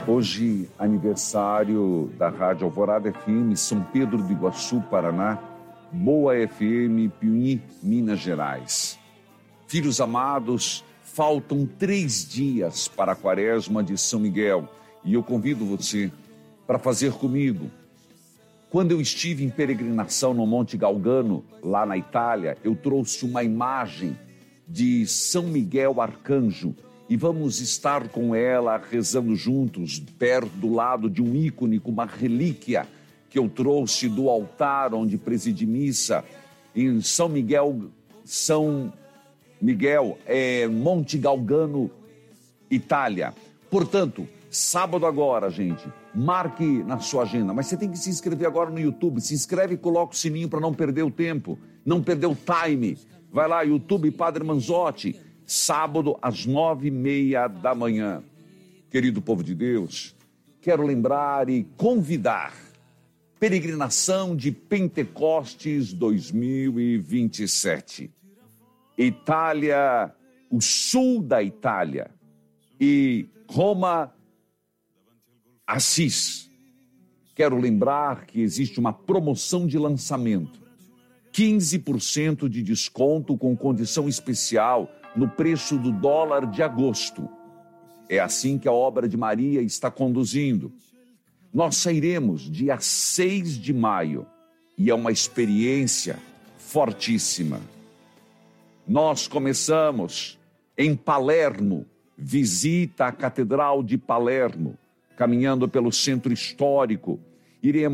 Hoje, aniversário da Rádio Alvorada FM, São Pedro do Iguaçu, Paraná, Boa FM, Piuí, Minas Gerais. Filhos amados, faltam 3 dias para a Quaresma de São Miguel e eu convido você para fazer comigo. Quando eu estive em peregrinação no Monte Galgano, lá na Itália, eu trouxe uma imagem de São Miguel Arcanjo e vamos estar com ela rezando juntos, perto do lado de um ícone, com uma relíquia que eu trouxe do altar onde presidi missa em São Miguel, Monte Galgano, Itália. Portanto, sábado agora, gente, marque na sua agenda, mas você tem que se inscrever agora no YouTube. Se inscreve e coloca o sininho para não perder o tempo, não perder o time. Vai lá, YouTube Padre Manzotti, sábado às 9h30 da manhã. Querido povo de Deus, quero lembrar e convidar peregrinação de Pentecostes 2027. Itália, o sul da Itália e Roma, Assis. Quero lembrar que existe uma promoção de lançamento. 15% de desconto com condição especial no preço do dólar de agosto. É assim que a obra de Maria está conduzindo. Nós sairemos dia 6 de maio e é uma experiência fortíssima. Nós começamos em Palermo, visita à Catedral de Palermo, caminhando pelo centro histórico. Iremos